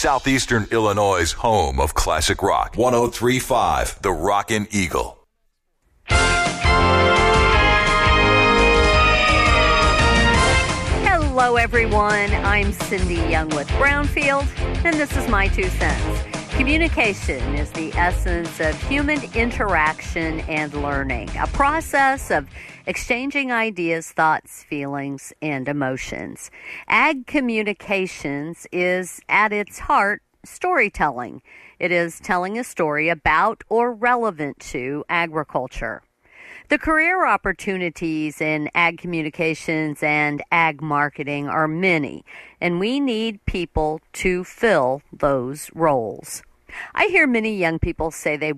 Southeastern Illinois' home of classic rock. 103.5, The Rockin' Eagle. Hello, everyone. I'm Cindy Young with Brownfield, and this is my 2 cents. Communication is the essence of human interaction and learning, a process of exchanging ideas, thoughts, feelings, and emotions. Ag communications is, at its heart, storytelling. It is telling a story about or relevant to agriculture. The career opportunities in ag communications and ag marketing are many, and we need people to fill those roles. I hear many young people say they